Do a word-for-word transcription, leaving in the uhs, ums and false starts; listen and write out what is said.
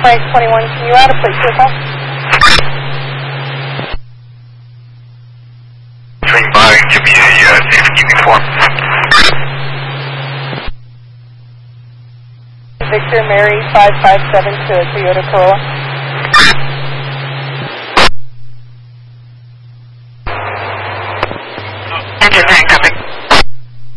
Frank twenty-one, can you add a plate to the call? Swing by and give me a uh, safety uniform. Victor Mary five five seven to a Toyota Corolla.